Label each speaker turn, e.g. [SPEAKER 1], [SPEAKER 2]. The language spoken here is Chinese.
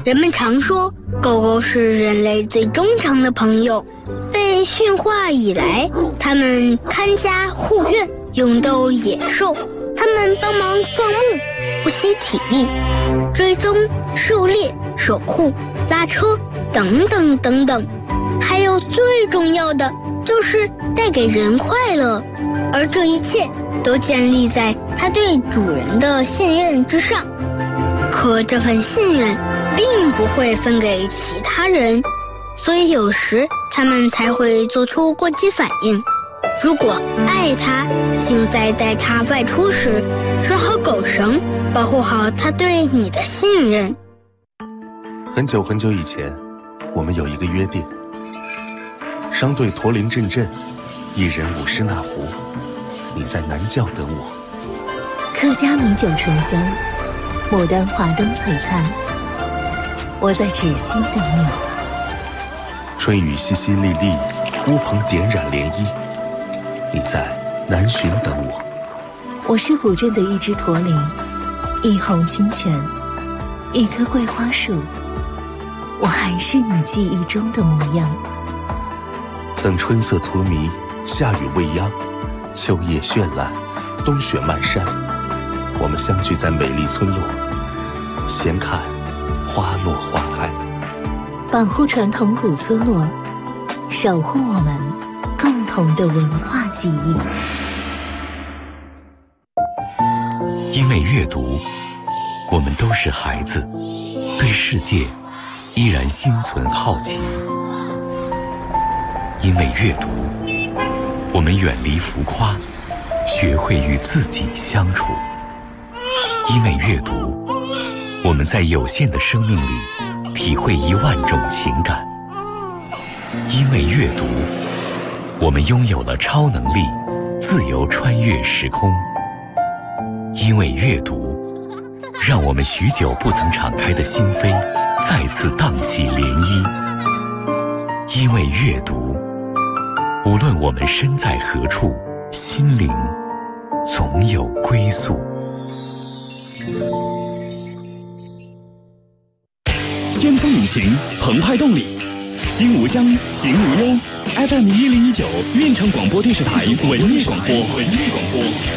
[SPEAKER 1] 人们常说，狗狗是人类最忠诚的朋友。被驯化以来，它们看家护院，勇斗野兽。它们帮忙放牧，不惜体力，追踪、狩猎、守护、拉车等等等等。还有最重要的就是带给人快乐，而这一切都建立在它对主人的信任之上。可这份信任并不会分给其他人，所以有时他们才会做出过激反应。如果爱它，请在带它外出时拴好狗绳，保护好它对你的信任。
[SPEAKER 2] 很久很久以前，我们有一个约定，商队驼铃阵阵，一人舞狮那福，你在南郊等我。
[SPEAKER 3] 客家米酒醇香，牡丹花灯璀璨，我在芷溪等你。
[SPEAKER 2] 春雨淅淅沥沥，乌篷点染涟漪，你在南浔等我。
[SPEAKER 3] 我是古镇的一只驼铃，一泓清泉，一棵桂花树，我还是你记忆中的模样。
[SPEAKER 2] 等春色荼蘼，夏雨未央，秋叶绚烂，冬雪漫山，我们相聚在美丽村落，闲看花落花开。
[SPEAKER 3] 保护传统古村落，守护我们共同的文化记忆。
[SPEAKER 4] 因为阅读，我们都是孩子，对世界依然心存好奇。因为阅读，我们远离浮夸，学会与自己相处。因为阅读，我们在有限的生命里体会10000种情感。因为阅读，我们拥有了超能力，自由穿越时空。因为阅读，让我们许久不曾敞开的心扉再次荡起涟漪。因为阅读，无论我们身在何处，心灵总有归宿。
[SPEAKER 5] 先锋引擎，澎湃动力，心无疆，行无忧。FM1019，运城广播电视台文艺广播。